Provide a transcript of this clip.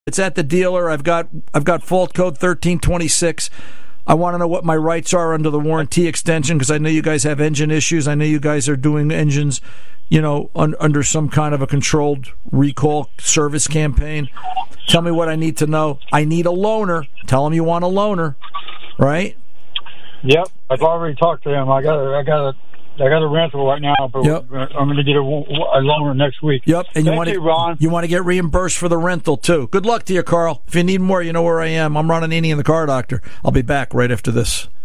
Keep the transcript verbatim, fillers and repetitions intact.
It's at the dealer. I've got I've got fault code thirteen twenty-six. I want to know what my rights are under the warranty extension because I know you guys have engine issues. I know you guys are doing engines, you know, un, under some kind of a controlled recall service campaign. Tell me what I need to know. I need a loaner. Tell them you want a loaner, right? Yep, I've already talked to them. I got a, I got a, I got a rental right now, but yep. I'm going to get a, a loaner next week. Yep, and Thank you want you, to, Ron. You want to get reimbursed for the rental too. Good luck to you, Carl. If you need more, you know where I am. I'm Ron Ananian, the Car Doctor. I'll be back right after this.